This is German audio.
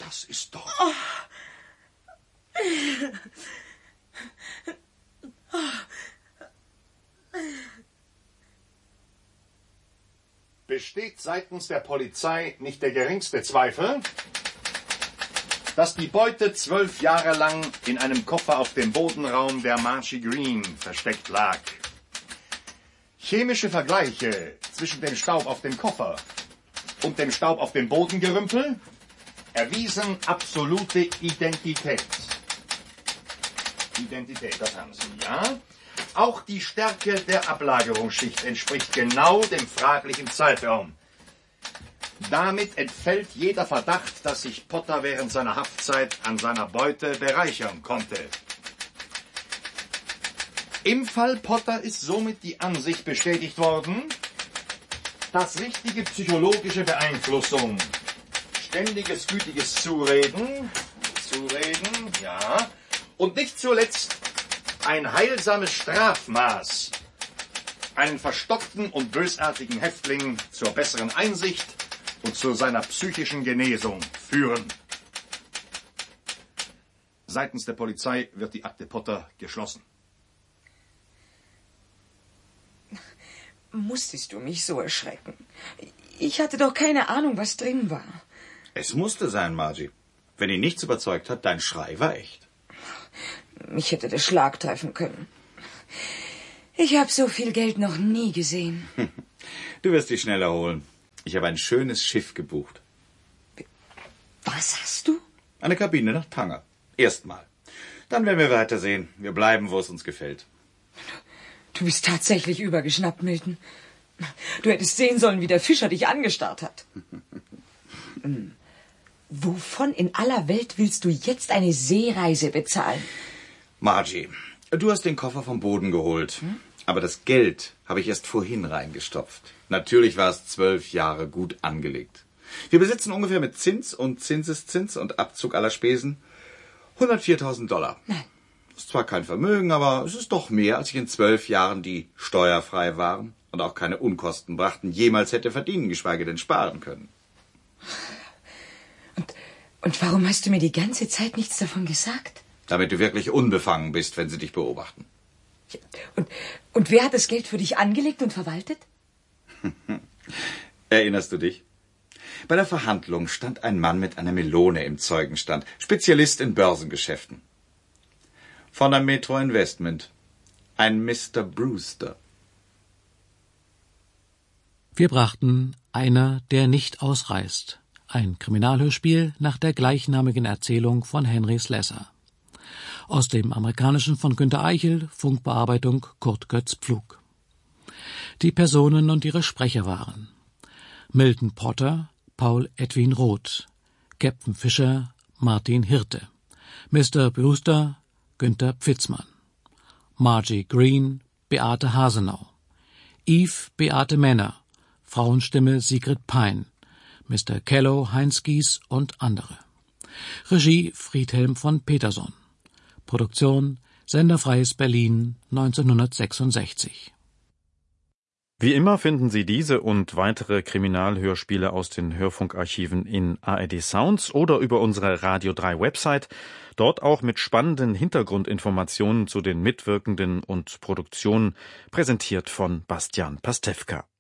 Das ist doch... Besteht seitens der Polizei nicht der geringste Zweifel, dass die Beute 12 Jahre lang in einem Koffer auf dem Bodenraum der Margie Green versteckt lag. Chemische Vergleiche zwischen dem Staub auf dem Koffer und dem Staub auf dem Bodengerümpel erwiesen absolute Identität. Identität, das haben Sie, ja? Auch die Stärke der Ablagerungsschicht entspricht genau dem fraglichen Zeitraum. Damit entfällt jeder Verdacht, dass sich Potter während seiner Haftzeit an seiner Beute bereichern konnte. Im Fall Potter ist somit die Ansicht bestätigt worden, dass richtige psychologische Beeinflussung, ständiges gütiges Zureden, ja, und nicht zuletzt ein heilsames Strafmaß einen verstockten und bösartigen Häftling zur besseren Einsicht und zu seiner psychischen Genesung führen. Seitens der Polizei wird die Akte Potter geschlossen. Musstest du mich so erschrecken? Ich hatte doch keine Ahnung, was drin war. Es musste sein, Margie. Wenn ihn nichts überzeugt hat, dein Schrei war echt. Mich hätte der Schlag treffen können. Ich habe so viel Geld noch nie gesehen. Du wirst dich schnell erholen. Ich habe ein schönes Schiff gebucht. Was hast du? Eine Kabine nach Tanger. Erstmal. Dann werden wir weitersehen. Wir bleiben, wo es uns gefällt. Du bist tatsächlich übergeschnappt, Milton. Du hättest sehen sollen, wie der Fischer dich angestarrt hat. Wovon in aller Welt willst du jetzt eine Seereise bezahlen? Margie, du hast den Koffer vom Boden geholt. Aber das Geld habe ich erst vorhin reingestopft. Natürlich war es 12 Jahre gut angelegt. Wir besitzen ungefähr mit Zins und Zinseszins und Abzug aller Spesen $104.000. Nein. Das ist zwar kein Vermögen, aber es ist doch mehr, als ich in 12 Jahren, die steuerfrei waren und auch keine Unkosten brachten, jemals hätte verdienen, geschweige denn sparen können. Und warum hast du mir die ganze Zeit nichts davon gesagt? Damit du wirklich unbefangen bist, wenn sie dich beobachten. Und wer hat das Geld für dich angelegt und verwaltet? Erinnerst du dich? Bei der Verhandlung stand ein Mann mit einer Melone im Zeugenstand, Spezialist in Börsengeschäften. Von der Metro Investment. Ein Mr. Brewster. Wir brachten Einer, der nicht ausreist. Ein Kriminalhörspiel nach der gleichnamigen Erzählung von Henry Slessor. Aus dem Amerikanischen von Günter Eichel, Funkbearbeitung Kurt Götz Pflug. Die Personen und ihre Sprecher waren Milton Potter, Paul Edwin Roth, Captain Fischer, Martin Hirte, Mr. Brewster, Günther Pfitzmann, Margie Green, Beate Hasenau, Eve Beate Männer, Frauenstimme Sigrid Pein, Mr. Kello Heinz Gies und andere. Regie Friedhelm von Peterson. Produktion Senderfreies Berlin 1966. Wie immer finden Sie diese und weitere Kriminalhörspiele aus den Hörfunkarchiven in ARD Sounds oder über unsere Radio 3 Website, dort auch mit spannenden Hintergrundinformationen zu den Mitwirkenden und Produktionen, präsentiert von Bastian Pastewka.